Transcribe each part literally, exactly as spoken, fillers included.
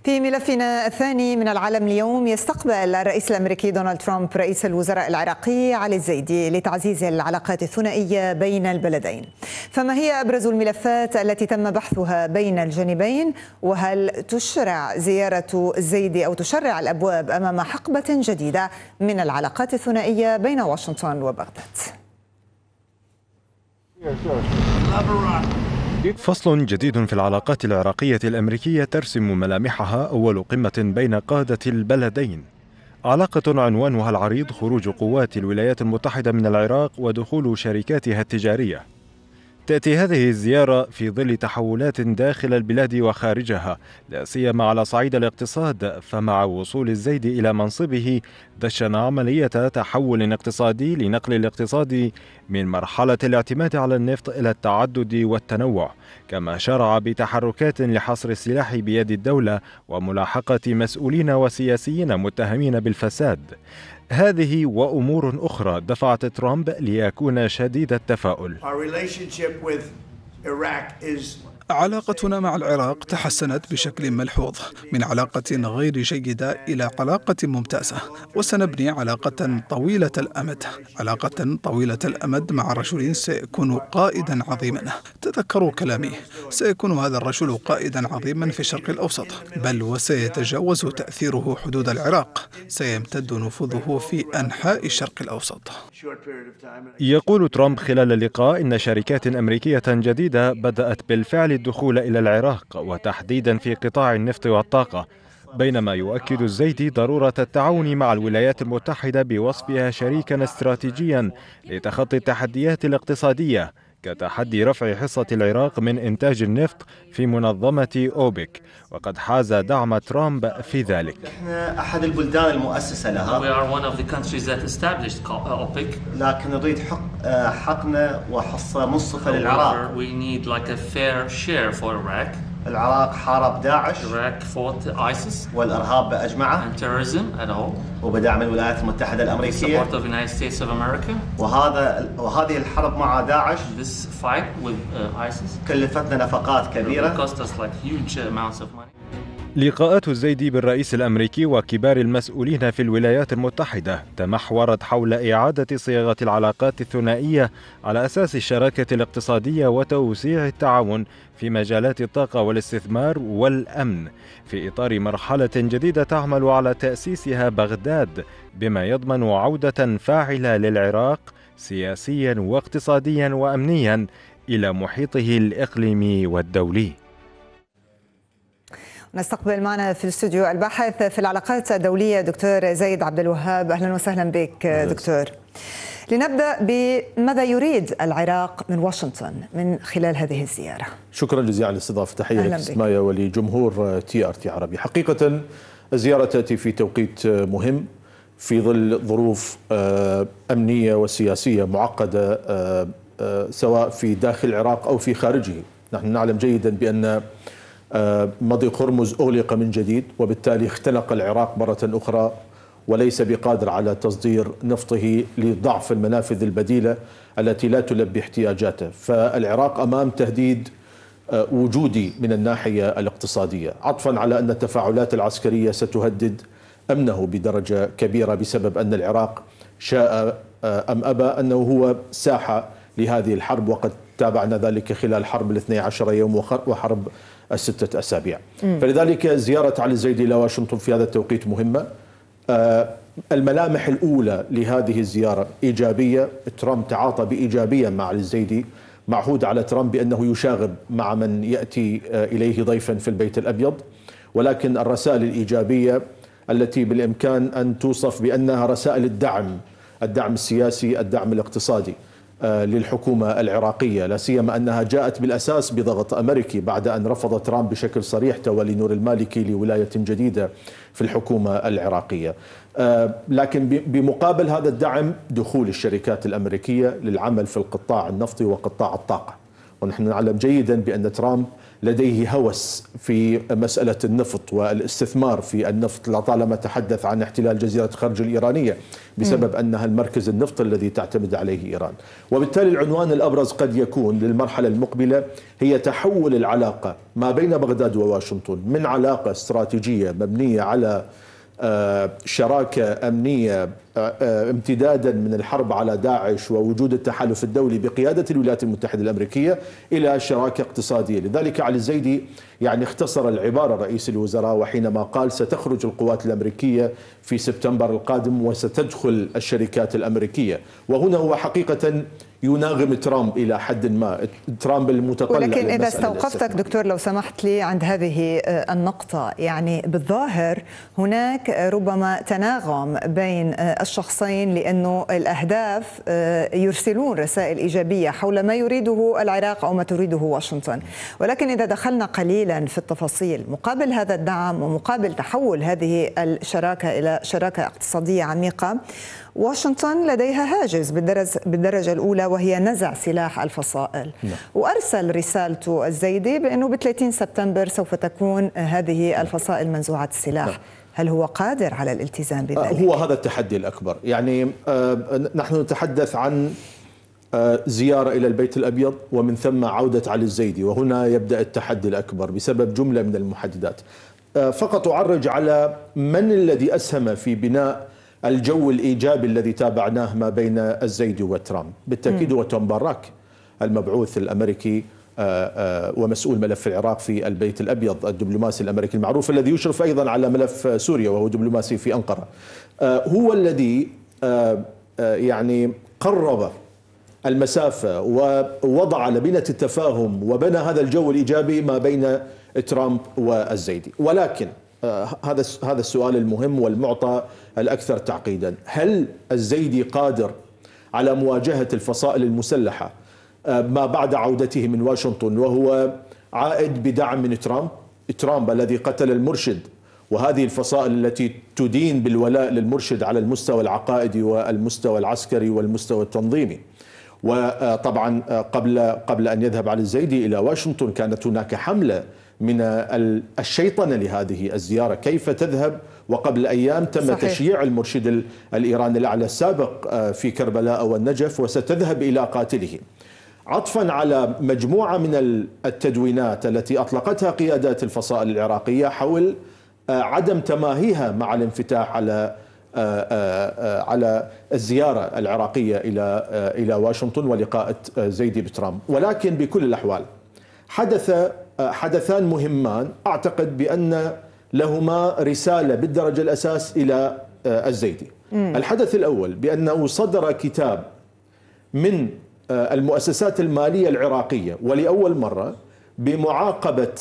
في ملفنا الثاني من العالم اليوم، يستقبل الرئيس الأمريكي دونالد ترامب رئيس الوزراء العراقي علي الزيدي لتعزيز العلاقات الثنائية بين البلدين. فما هي أبرز الملفات التي تم بحثها بين الجانبين؟ وهل تشرع زيارة الزيدي أو تشرع الأبواب أمام حقبة جديدة من العلاقات الثنائية بين واشنطن وبغداد؟ فصل جديد في العلاقات العراقية الأمريكية ترسم ملامحها أول قمة بين قادة البلدين، علاقة عنوانها العريض خروج قوات الولايات المتحدة من العراق ودخول شركاتها التجارية. تأتي هذه الزيارة في ظل تحولات داخل البلاد وخارجها، لا سيما على صعيد الاقتصاد، فمع وصول الزيدي إلى منصبه دشن عملية تحول اقتصادي لنقل الاقتصاد من مرحلة الاعتماد على النفط إلى التعدد والتنوع، كما شرع بتحركات لحصر السلاح بيد الدولة وملاحقة مسؤولين وسياسيين متهمين بالفساد. هذه وأمور أخرى دفعت ترامب ليكون شديد التفاؤل. علاقتنا مع العراق تحسنت بشكل ملحوظ من علاقة غير جيدة إلى علاقة ممتازة، وسنبني علاقة طويلة الأمد علاقة طويلة الأمد مع رجل سيكون قائدا عظيما. تذكروا كلامي، سيكون هذا الرجل قائدا عظيما في الشرق الأوسط، بل وسيتجاوز تأثيره حدود العراق، سيمتد نفوذه في أنحاء الشرق الأوسط. يقول ترامب خلال اللقاء إن شركات أمريكية جديدة بدأت بالفعل الدخول إلى العراق، وتحديدا في قطاع النفط والطاقة، بينما يؤكد الزيدي ضرورة التعاون مع الولايات المتحدة بوصفها شريكا استراتيجيا لتخطي التحديات الاقتصادية، كتحدي رفع حصة العراق من إنتاج النفط في منظمة أوبك، وقد حاز دعم ترامب في ذلك. نحن أحد البلدان المؤسسة لها. We are one of the countries that established OPEC. لكن نريد حق حقنا وحصة منصفة للعراق. We need like a fair share for Iraq. العراق حارب داعش. Iraq fought ISIS. والإرهاب بأجمعه. And terrorism at all. وبدعم الولايات المتحدة الأمريكية. Support of the United States of America. وهذا وهذه الحرب مع داعش. This fight with uh, ISIS. كلفتنا نفقات كبيرة. It cost us like huge amounts of money. لقاءات الزيدي بالرئيس الأمريكي وكبار المسؤولين في الولايات المتحدة تمحورت حول إعادة صياغة العلاقات الثنائية على أساس الشراكة الاقتصادية وتوسيع التعاون في مجالات الطاقة والاستثمار والأمن، في إطار مرحلة جديدة تعمل على تأسيسها بغداد، بما يضمن عودة فاعلة للعراق سياسيا واقتصاديا وأمنيا إلى محيطه الإقليمي والدولي. نستقبل معنا في الاستوديو الباحث في العلاقات الدولية دكتور زيد عبد الوهاب. أهلا وسهلا بك دكتور. لنبدأ بماذا يريد العراق من واشنطن من خلال هذه الزيارة؟ شكرا جزيلا على الاستضافة. تحية لك سمايا ولجمهور تي ار تي عربي. حقيقة الزيارة تأتي في توقيت مهم في ظل ظروف أمنية وسياسية معقدة سواء في داخل العراق أو في خارجه. نحن نعلم جيدا بأن مضيق هرمز أغلق من جديد، وبالتالي اختنق العراق مرة أخرى وليس بقادر على تصدير نفطه لضعف المنافذ البديلة التي لا تلبي احتياجاته. فالعراق أمام تهديد وجودي من الناحية الاقتصادية، عطفا على أن التفاعلات العسكرية ستهدد أمنه بدرجة كبيرة بسبب أن العراق شاء أم أبى أنه هو ساحة لهذه الحرب، وقد تابعنا ذلك خلال حرب الاثني عشر يوم وحرب الستة أسابيع. م. فلذلك زيارة علي الزيدي إلى واشنطن في هذا التوقيت مهمة. آه الملامح الأولى لهذه الزيارة إيجابية. ترامب تعاطى بإيجابية مع علي الزيدي، معهود على ترامب بأنه يشاغب مع من يأتي آه إليه ضيفا في البيت الأبيض، ولكن الرسائل الإيجابية التي بالإمكان أن توصف بأنها رسائل الدعم، الدعم السياسي، الدعم الاقتصادي للحكومة العراقية، لا سيما أنها جاءت بالأساس بضغط أمريكي بعد أن رفض ترامب بشكل صريح تولي نور المالكي لولاية جديدة في الحكومة العراقية. لكن بمقابل هذا الدعم دخول الشركات الأمريكية للعمل في القطاع النفطي وقطاع الطاقة، ونحن نعلم جيدا بأن ترامب لديه هوس في مسألة النفط والاستثمار في النفط، لطالما تحدث عن احتلال جزيرة خرج الإيرانية بسبب أنها المركز النفطي الذي تعتمد عليه إيران. وبالتالي العنوان الأبرز قد يكون للمرحلة المقبلة هي تحول العلاقة ما بين بغداد وواشنطن من علاقة استراتيجية مبنية على شراكة أمنية امتدادا من الحرب على داعش ووجود التحالف الدولي بقيادة الولايات المتحدة الأمريكية إلى شراكة اقتصادية. لذلك علي الزيدي يعني اختصر العبارة رئيس الوزراء وحينما قال ستخرج القوات الأمريكية في سبتمبر القادم وستدخل الشركات الأمريكية، وهنا هو حقيقة يناغم ترامب إلى حد ما، ترامب المتطلع. ولكن إذا استوقفتك دكتور لو سمحت لي عند هذه النقطة، يعني بالظاهر هناك ربما تناغم بين الشخصين، لأنه الأهداف يرسلون رسائل إيجابية حول ما يريده العراق أو ما تريده واشنطن. ولكن إذا دخلنا قليلا في التفاصيل، مقابل هذا الدعم ومقابل تحول هذه الشراكة إلى شراكة اقتصادية عميقة، واشنطن لديها هاجس بالدرجة, بالدرجة الأولى وهي نزع سلاح الفصائل. لا. وأرسل رسالته الزيدي بأنه ب ثلاثين سبتمبر سوف تكون هذه الفصائل منزوعة السلاح. لا. هل هو قادر على الالتزام بذلك؟ هو هذا التحدي الأكبر. يعني نحن نتحدث عن زيارة إلى البيت الأبيض ومن ثم عودة علي الزيدي، وهنا يبدأ التحدي الأكبر بسبب جملة من المحددات. فقط أعرج على من الذي أسهم في بناء الجو الإيجابي الذي تابعناه ما بين الزيدي وترامب. بالتأكيد هو توم باراك المبعوث الأمريكي ومسؤول ملف العراق في البيت الأبيض، الدبلوماسي الأمريكي المعروف الذي يشرف أيضا على ملف سوريا وهو دبلوماسي في أنقرة. هو الذي يعني قرب المسافة ووضع لبنة التفاهم وبنى هذا الجو الإيجابي ما بين ترامب والزيدي. ولكن هذا هذا السؤال المهم والمعطى الأكثر تعقيدا: هل الزيدي قادر على مواجهة الفصائل المسلحة ما بعد عودته من واشنطن وهو عائد بدعم من ترامب؟ ترامب الذي قتل المرشد، وهذه الفصائل التي تدين بالولاء للمرشد على المستوى العقائدي والمستوى العسكري والمستوى التنظيمي. وطبعا قبل قبل أن يذهب علي الزيدي إلى واشنطن كانت هناك حملة من الشيطنة لهذه الزيارة، كيف تذهب وقبل أيام تم صحيح. تشييع المرشد الإيراني الأعلى السابق في كربلاء والنجف وستذهب إلى قاتله. عطفا على مجموعة من التدوينات التي أطلقتها قيادات الفصائل العراقية حول عدم تماهيها مع الانفتاح على على الزيارة العراقية إلى إلى واشنطن ولقاء زيدي بترامب. ولكن بكل الأحوال حدث حدثان مهمان أعتقد بأن لهما رسالة بالدرجة الأساس إلى الزيدي. مم. الحدث الأول بأنه صدر كتاب من المؤسسات المالية العراقية ولأول مرة بمعاقبة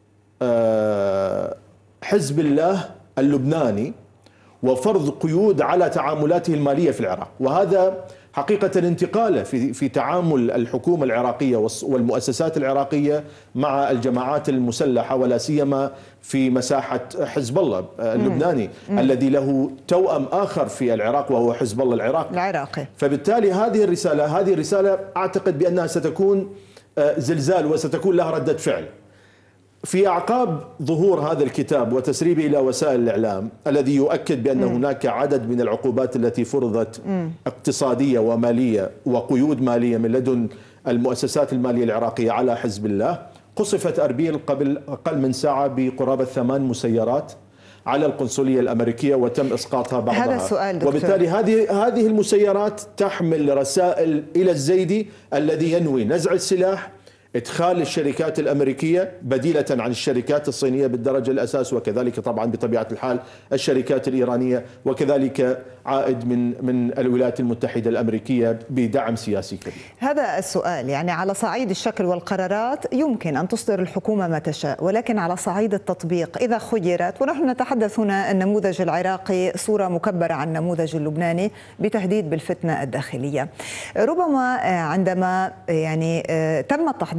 حزب الله اللبناني وفرض قيود على تعاملاته المالية في العراق، وهذا حقيقة انتقاله في في تعامل الحكومة العراقية والمؤسسات العراقية مع الجماعات المسلحة ولا سيما في مساحة حزب الله اللبناني مم. الذي له توأم آخر في العراق وهو حزب الله العراقي. العراقي. فبالتالي هذه الرسالة هذه الرسالة أعتقد بأنها ستكون زلزال وستكون لها ردة فعل. في أعقاب ظهور هذا الكتاب وتسريبه إلى وسائل الإعلام الذي يؤكد بأن م. هناك عدد من العقوبات التي فرضت م. اقتصادية ومالية وقيود مالية من لدن المؤسسات المالية العراقية على حزب الله، قصفت أربيل قبل أقل من ساعة بقرابة ثمان مسيرات على القنصلية الأمريكية وتم إسقاطها بعضها. هذا السؤال دكتور. وبالتالي هذه هذه المسيرات تحمل رسائل إلى الزيدي الذي ينوي نزع السلاح، إدخال الشركات الأمريكية بديلة عن الشركات الصينية بالدرجة الأساس، وكذلك طبعا بطبيعة الحال الشركات الإيرانية، وكذلك عائد من من الولايات المتحدة الأمريكية بدعم سياسي كبير. هذا السؤال، يعني على صعيد الشكل والقرارات يمكن أن تصدر الحكومة ما تشاء، ولكن على صعيد التطبيق إذا خيرت، ونحن نتحدث هنا النموذج العراقي صورة مكبرة عن النموذج اللبناني بتهديد بالفتنة الداخلية. ربما عندما يعني تم التحضير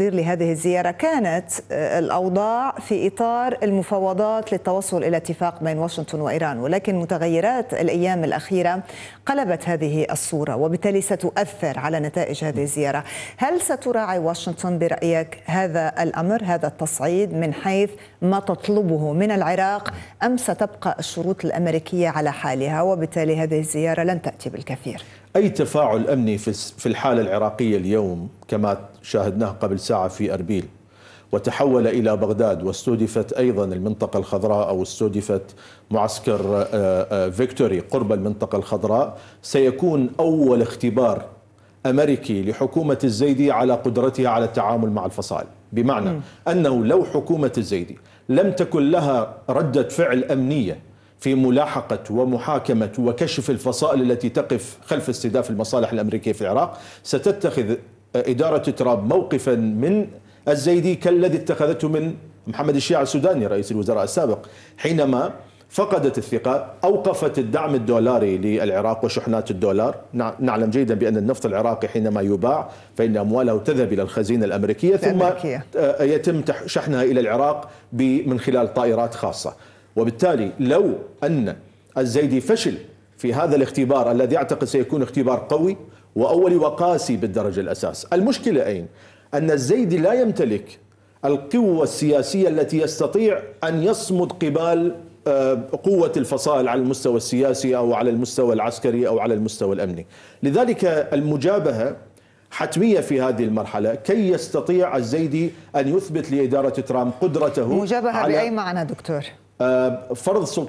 التحضير لهذه الزيارة كانت الأوضاع في إطار المفاوضات للتوصل إلى اتفاق بين واشنطن وإيران، ولكن متغيرات الأيام الأخيرة قلبت هذه الصورة وبالتالي ستؤثر على نتائج هذه الزيارة. هل ستراعي واشنطن برأيك هذا الأمر، هذا التصعيد من حيث ما تطلبه من العراق، أم ستبقى الشروط الأمريكية على حالها وبالتالي هذه الزيارة لن تأتي بالكثير؟ أي تفاعل أمني في الحالة العراقية اليوم كما شاهدناه قبل ساعة في أربيل وتحول إلى بغداد واستهدفت أيضا المنطقة الخضراء أو استهدفت معسكر فيكتوري قرب المنطقة الخضراء، سيكون أول اختبار أمريكي لحكومة الزيدي على قدرتها على التعامل مع الفصائل. بمعنى م. أنه لو حكومة الزيدي لم تكن لها ردة فعل أمنية في ملاحقة ومحاكمة وكشف الفصائل التي تقف خلف استهداف المصالح الأمريكية في العراق، ستتخذ إدارة ترامب موقفا من الزيدي كالذي اتخذته من محمد الشيع السوداني رئيس الوزراء السابق، حينما فقدت الثقة، أوقفت الدعم الدولاري للعراق وشحنات الدولار. نعلم جيدا بأن النفط العراقي حينما يباع فإن أمواله تذهب إلى الخزينة الأمريكية ثم يتم شحنها إلى العراق من خلال طائرات خاصة. وبالتالي لو أن الزيدي فشل في هذا الاختبار الذي أعتقد سيكون اختبار قوي وأولي وقاسي بالدرجة الأساس، المشكلة أين؟ أن الزيدي لا يمتلك القوة السياسية التي يستطيع أن يصمد قبال قوة الفصائل على المستوى السياسي أو على المستوى العسكري أو على المستوى الأمني. لذلك المجابهة حتمية في هذه المرحلة كي يستطيع الزيدي أن يثبت لإدارة ترامب قدرته. مجابهة بأي معنى دكتور؟ فرض سلطة